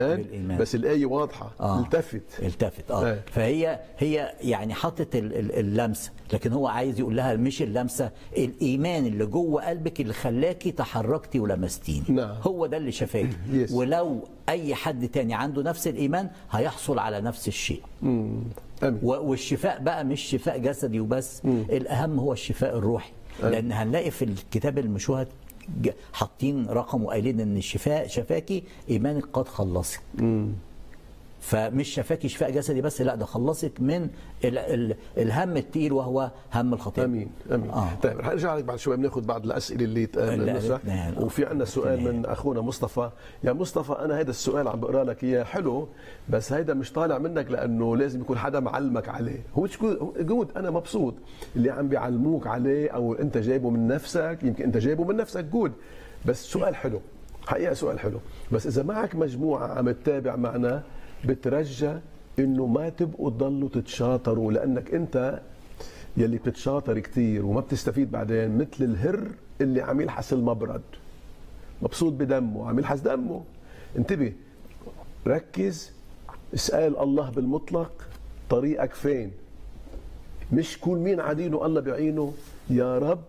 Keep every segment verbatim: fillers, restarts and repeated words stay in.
بالإيمان. بس الآية واضحة. آه. التفت التفت اه, آه. فهي هي يعني حطت اللمسة، لكن هو عايز يقول لها مش اللمسة، الإيمان اللي جوه قلبك اللي خلاكي تحركتي ولمستيني. نعم. هو ده اللي شفاكي. yes. ولو أي حد تاني عنده نفس الإيمان هيحصل على نفس الشيء. مم. والشفاء بقى مش شفاء جسدي وبس. مم. الأهم هو الشفاء الروحي. أمين. لأن هنلاقي في الكتاب المشوهد حاطين رقم وقايلين ان الشفاء شفاكي ايمانك قد خلصك. امم فمش شفاكي شفاء جسدي بس، لا ده خلصك من ال ال الهم الثقيل وهو هم الخطيه. امين امين. آه. طيب رح ارجع لك بعد شوي، بناخذ بعض الاسئله اللي اتقالت، وفي عندنا سؤال من اخونا مصطفى. يا مصطفى انا هذا السؤال عم بقرا لك اياه حلو، بس هيدا مش طالع منك لانه لازم يكون حدا معلمك عليه. هو جود انا مبسوط اللي عم بيعلموك عليه، او انت جايبه من نفسك، يمكن انت جايبه من نفسك جود، بس سؤال حلو حقيقه، سؤال حلو. بس اذا معك مجموعه عم تتابع معنا بترجى انه ما تبقوا تضلوا تتشاطروا، لانك انت يلي بتتشاطر كثير وما بتستفيد بعدين، مثل الهر اللي عم يلحس المبرد، مبسوط بدمه عم يلحس دمه. انتبه، ركز، اسأل الله بالمطلق طريقك فين، مش كل مين عدينه الله بيعينه. يا رب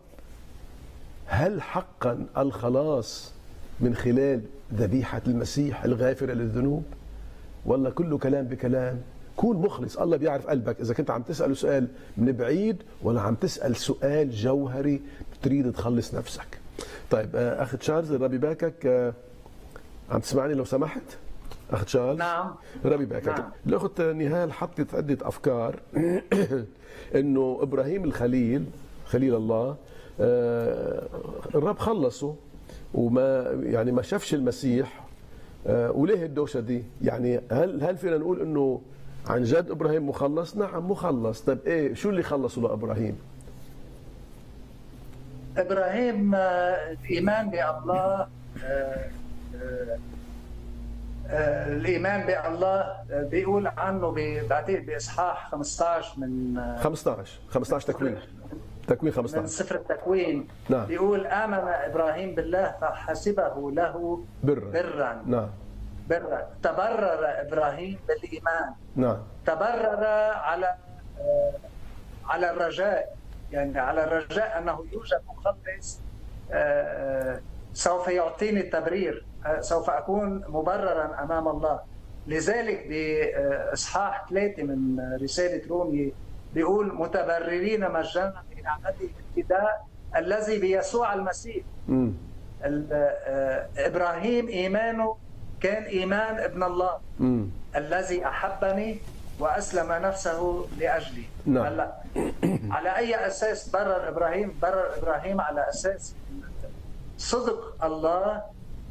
هل حقا الخلاص من خلال ذبيحة المسيح الغافرة للذنوب، ولا كله كلام بكلام؟ كون مخلص، الله بيعرف قلبك إذا كنت عم تسأله سؤال من بعيد ولا عم تسأل سؤال جوهري تريد تخلص نفسك. طيب أخ تشارلز، ربي باكك، عم تسمعني لو سمحت؟ أخ تشارلز. نعم. ربي باكك. نعم. الأخت نهال حطت عدة أفكار إنه إبراهيم الخليل، خليل الله، الرب خلصه وما يعني ما شافش المسيح. وليه الدوشه دي؟ يعني هل هل فينا نقول انه عن جد ابراهيم مخلص؟ نعم مخلص. طيب ايه شو اللي خلصه لابراهيم؟ ابراهيم الايمان بالله، الايمان بالله بيقول عنه بعتقد باصحاح خمسة عشر من خمسة عشر خمسة عشر تكوين تكوين خمسة عشر من سفر التكوين. نعم. بيقول آمن إبراهيم بالله فحسبه له برا, برا. نعم. برا. تبرر إبراهيم بالإيمان. نعم. تبرر على على الرجاء، يعني على الرجاء أنه يوجد مخلص سوف يعطيني التبرير، سوف أكون مبررا أمام الله. لذلك بإصحاح ثلاثة من رسالة رومية بيقول متبررين مجانا بنعمته الفداء الذي بيسوع المسيح. م. ابراهيم ايمانه كان ايمان ابن الله. م. الذي احبني واسلم نفسه لاجلي. نعم. هلا على اي اساس برر ابراهيم؟ برر ابراهيم على اساس صدق الله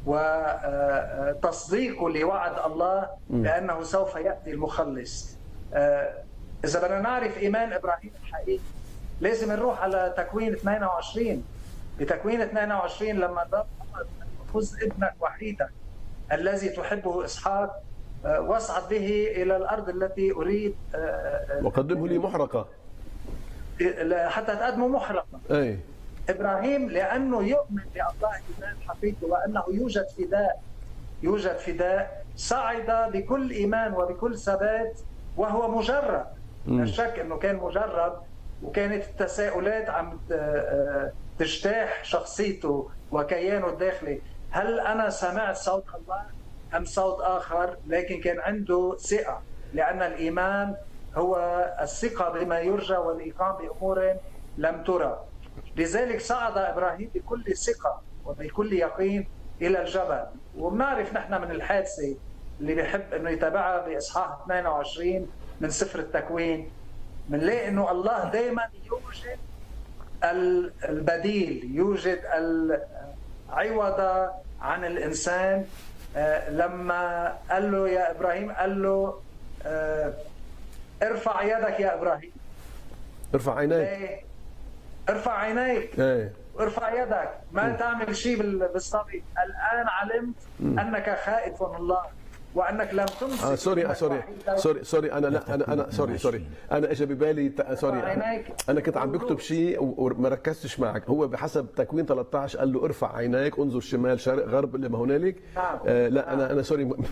وتصديقه لوعد الله بانه سوف ياتي المخلص. إذا بدنا نعرف إيمان إبراهيم الحقيقي لازم نروح على تكوين اثنين وعشرين. بتكوين اثنين وعشرين لما الرب أمر خذ ابنك وحيدك الذي تحبه إسحاق واصعد به إلى الأرض التي أريد وقدمه لي محرقة، حتى تقدمه محرقة. أي. إبراهيم لأنه يؤمن بالله إيمان حقيقي وأنه يوجد فداء، يوجد فداء، صعد بكل إيمان وبكل ثبات وهو مجرد. لا شك انه كان مجرد، وكانت التساؤلات عم تجتاح شخصيته وكيانه الداخلي. هل انا سمعت صوت الله ام صوت اخر؟ لكن كان عنده ثقه، لان الايمان هو الثقه بما يرجى والايقان بامور لم ترى. لذلك صعد ابراهيم بكل ثقه وبكل يقين الى الجبل. وبنعرف نحن من الحادثه اللي بيحب انه يتابعها باصحاح اثنين وعشرين من سفر التكوين، بنلاقي انه الله دائما يوجد البديل، يوجد العوض عن الانسان. لما قال له يا ابراهيم، قال له ارفع يدك يا ابراهيم. ارفع عينيك. ارفع عينيك. ايه. ارفع يدك، ما تعمل شيء بالصبي. الان علمت انك خائف الله وانك لم تمسك. آه سوري آه سوري سوري سوري انا لا انا انا سوري سوري انا اجى ببالي سوري انا, أنا كنت عم بكتب شيء وما ركزتش معك. هو بحسب تكوين ثلاثة عشر قال له ارفع عينيك انظر شمال شرق غرب لما هنالك. نعم. آه لا انا انا سوري